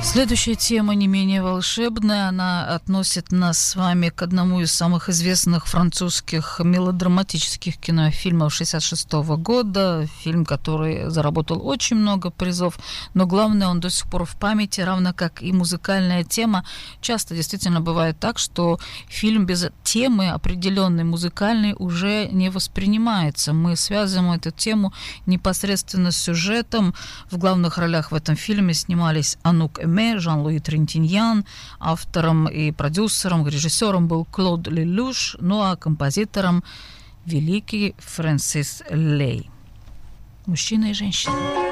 Следующая тема не менее волшебная. Она относит нас с вами к одному из самых известных французских мелодраматических кинофильмов 1966 года. Фильм, который заработал очень много призов, но главное, он до сих пор в памяти, равно как и музыкальная тема. Часто действительно бывает так, что фильм без темы определенной музыкальной уже не воспринимается. Мы связываем эту тему непосредственно с сюжетом. В главных ролях в этом фильме снимались Анук Эме, Жан-Луи Трентиньян, автором и продюсером, режиссером был Клод Лелюш, ну а композитором великий Фрэнсис Лей. Мужчина и женщина.